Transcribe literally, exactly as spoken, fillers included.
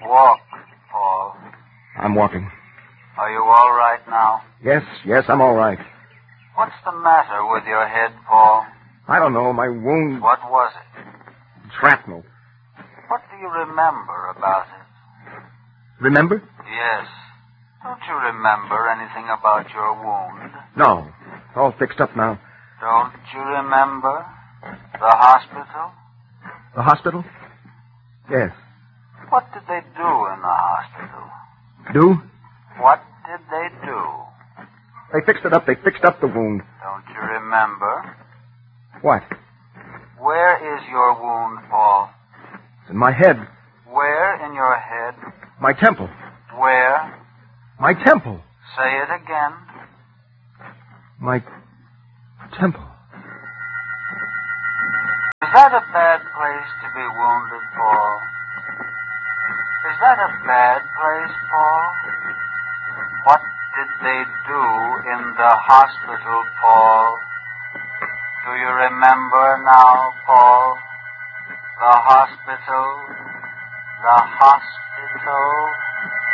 Walk, Paul. I'm walking. Are you all right now? Yes, yes, I'm all right. What's the matter with your head, Paul? I don't know, my wound... What was it? Shrapnel. What do you remember about it? Remember? Yes. Don't you remember anything about your wound? No. All fixed up now. Don't you remember the hospital? The hospital? Yes. What did they do in the hospital? Do? What did they do? They fixed it up. They fixed up the wound. Don't you remember? What? Where is your wound, Paul? It's in my head. Where in your head? My temple. Where? My temple. Say it again. My temple. Is that a bad place to be wounded, Paul? Is that a bad place, Paul? What did they do in the hospital, Paul? Do you remember now, Paul? The hospital? The hospital?